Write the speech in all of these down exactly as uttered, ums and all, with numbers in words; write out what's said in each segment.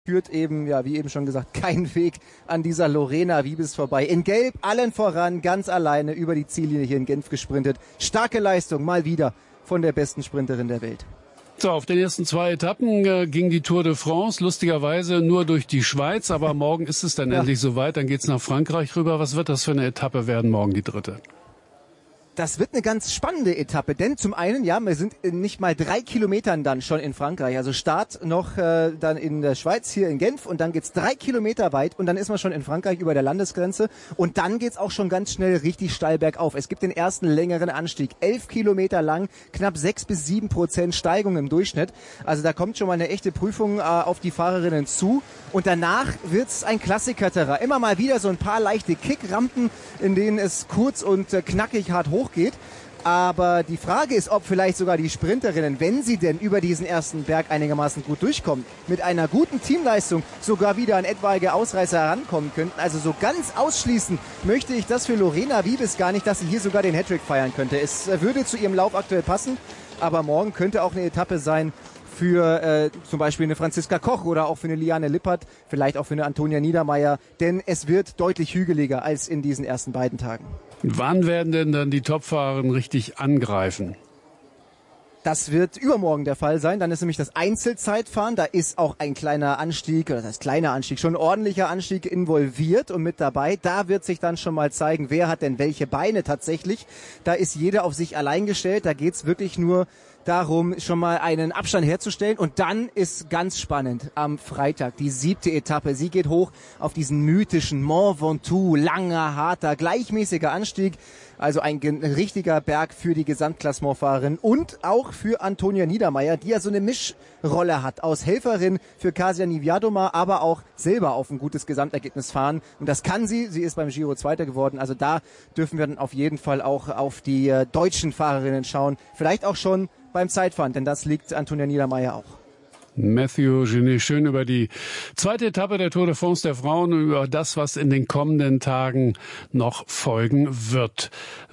Führt eben, ja, wie eben schon gesagt, kein Weg an dieser Lorena Wiebes vorbei. In Gelb, allen voran, ganz alleine über die Ziellinie hier in Genf gesprintet. Starke Leistung, mal wieder von der besten Sprinterin der Welt. So, auf den ersten zwei Etappen äh, ging die Tour de France lustigerweise nur durch die Schweiz, aber morgen ist es dann ja. endlich soweit, dann geht's nach Frankreich rüber. Was wird das für eine Etappe werden, morgen die dritte? Das wird eine ganz spannende Etappe, denn zum einen, ja, wir sind in nicht mal drei Kilometern dann schon in Frankreich. Also Start noch äh, dann in der Schweiz, hier in Genf, und dann geht's drei Kilometer weit und dann ist man schon in Frankreich über der Landesgrenze und dann geht's auch schon ganz schnell richtig steil bergauf. Es gibt den ersten längeren Anstieg, elf Kilometer lang, knapp sechs bis sieben Prozent Steigung im Durchschnitt. Also da kommt schon mal eine echte Prüfung äh, auf die Fahrerinnen zu und danach wird's ein Klassikerterrain. Immer mal wieder so ein paar leichte Kickrampen, in denen es kurz und äh, knackig hart hoch geht. Aber die Frage ist, ob vielleicht sogar die Sprinterinnen, wenn sie denn über diesen ersten Berg einigermaßen gut durchkommen, mit einer guten Teamleistung sogar wieder an etwaige Ausreißer herankommen könnten. Also so ganz ausschließen möchte ich das für Lorena Wiebes gar nicht, dass sie hier sogar den Hattrick feiern könnte. Es würde zu ihrem Lauf aktuell passen, aber morgen könnte auch eine Etappe sein für äh, zum Beispiel eine Franziska Koch oder auch für eine Liane Lippert, vielleicht auch für eine Antonia Niedermeier, denn es wird deutlich hügeliger als in diesen ersten beiden Tagen. Wann werden denn dann die Topfahrerinnen richtig angreifen? Das wird übermorgen der Fall sein. Dann ist nämlich das Einzelzeitfahren. Da ist auch ein kleiner Anstieg, oder das heißt kleiner Anstieg, schon ein ordentlicher Anstieg involviert und mit dabei. Da wird sich dann schon mal zeigen, wer hat denn welche Beine tatsächlich. Da ist jeder auf sich allein gestellt. Da geht's wirklich nur darum, schon mal einen Abstand herzustellen. Und dann ist ganz spannend am Freitag die siebte Etappe. Sie geht hoch auf diesen mythischen Mont Ventoux. Langer, harter, gleichmäßiger Anstieg. Also ein richtiger Berg für die Gesamtklassementfahrerin und auch für Antonia Niedermeier, die ja so eine Mischrolle hat aus Helferin für Kasia Niewiadoma, aber auch selber auf ein gutes Gesamtergebnis fahren. Und das kann sie. Sie ist beim Giro Zweiter geworden. Also da dürfen wir dann auf jeden Fall auch auf die äh, deutschen Fahrerinnen schauen. Vielleicht auch schon beim Zeitfahren, denn das liegt Antonia Niedermeier auch. Matthew Genet, schön über die zweite Etappe der Tour de France der Frauen und über das, was in den kommenden Tagen noch folgen wird.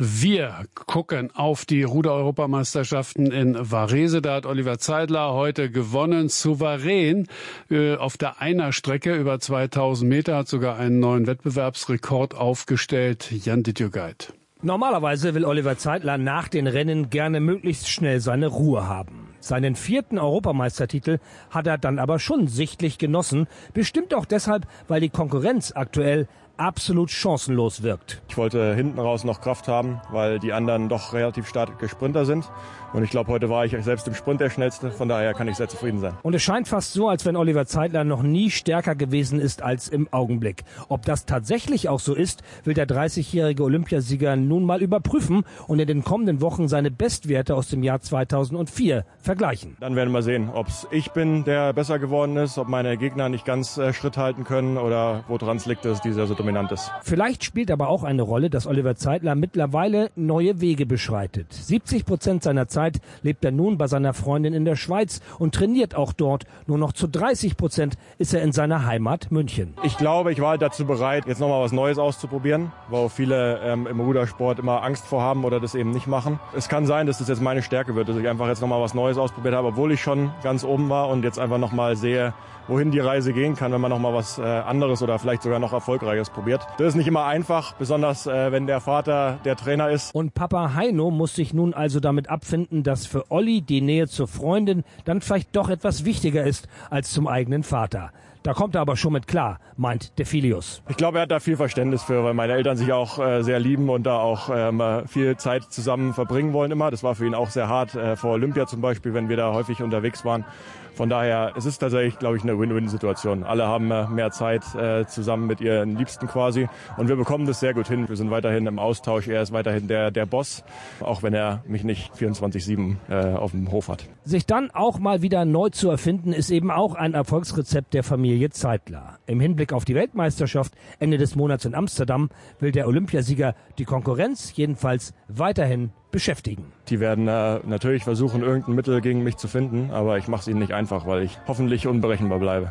Wir gucken auf die Ruder-Europameisterschaften in Varese. Da hat Oliver Zeidler heute gewonnen, souverän äh, auf der Einerstrecke über zweitausend Meter, hat sogar einen neuen Wettbewerbsrekord aufgestellt. Jan Dittjugeit. Normalerweise will Oliver Zeidler nach den Rennen gerne möglichst schnell seine Ruhe haben. Seinen vierten Europameistertitel hat er dann aber schon sichtlich genossen, bestimmt auch deshalb, weil die Konkurrenz aktuell absolut chancenlos wirkt. Ich wollte hinten raus noch Kraft haben, weil die anderen doch relativ starke Sprinter sind. Und ich glaube, heute war ich selbst im Sprint der Schnellste, von daher kann ich sehr zufrieden sein. Und es scheint fast so, als wenn Oliver Zeidler noch nie stärker gewesen ist als im Augenblick. Ob das tatsächlich auch so ist, will der dreißigjährige Olympiasieger nun mal überprüfen und in den kommenden Wochen seine Bestwerte aus dem Jahr zweitausendvier vergleichen. Dann werden wir sehen, ob es ich bin, der besser geworden ist, ob meine Gegner nicht ganz äh, Schritt halten können oder woran es liegt, dass dieser so dominant ist. Vielleicht spielt aber auch eine Rolle, dass Oliver Zeidler mittlerweile neue Wege beschreitet. siebzig Prozent seiner Zeit lebt er nun bei seiner Freundin in der Schweiz und trainiert auch dort. Nur noch zu dreißig Prozent ist er in seiner Heimat München. Ich glaube, ich war halt dazu bereit, jetzt nochmal was Neues auszuprobieren, wo viele ähm, im Rudersport immer Angst vor haben oder das eben nicht machen. Es kann sein, dass das jetzt meine Stärke wird, dass ich einfach jetzt nochmal was Neues ausprobiert habe, obwohl ich schon ganz oben war und jetzt einfach nochmal sehe, wohin die Reise gehen kann, wenn man nochmal was äh, anderes oder vielleicht sogar noch Erfolgreiches probiert. Das ist nicht immer einfach, besonders äh, wenn der Vater der Trainer ist. Und Papa Heino muss sich nun also damit abfinden, dass für Olli die Nähe zur Freundin dann vielleicht doch etwas wichtiger ist als zum eigenen Vater. Da kommt er aber schon mit klar, meint Defilius. Ich glaube, er hat da viel Verständnis für, weil meine Eltern sich auch äh, sehr lieben und da auch ähm, viel Zeit zusammen verbringen wollen immer. Das war für ihn auch sehr hart, äh, vor Olympia zum Beispiel, wenn wir da häufig unterwegs waren. Von daher, es ist tatsächlich, glaube ich, eine Win-Win-Situation. Alle haben äh, mehr Zeit äh, zusammen mit ihren Liebsten quasi und wir bekommen das sehr gut hin. Wir sind weiterhin im Austausch, er ist weiterhin der, der Boss, auch wenn er mich nicht vierundzwanzig sieben äh, auf dem Hof hat. Sich dann auch mal wieder neu zu erfinden, ist eben auch ein Erfolgsrezept der Familie Zeidler. Im Hinblick auf die Weltmeisterschaft Ende des Monats in Amsterdam will der Olympiasieger die Konkurrenz jedenfalls weiterhin beschäftigen. Die werden äh, natürlich versuchen, irgendein Mittel gegen mich zu finden, aber ich mache es ihnen nicht einfach, weil ich hoffentlich unberechenbar bleibe.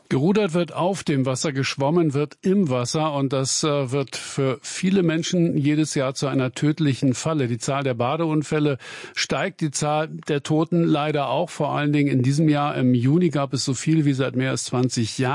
Gerudert wird auf dem Wasser, geschwommen wird im Wasser und das äh, wird für viele Menschen jedes Jahr zu einer tödlichen Falle. Die Zahl der Badeunfälle steigt, die Zahl der Toten leider auch. Vor allen Dingen in diesem Jahr im Juni gab es so viel wie seit mehr als zwanzig Jahren.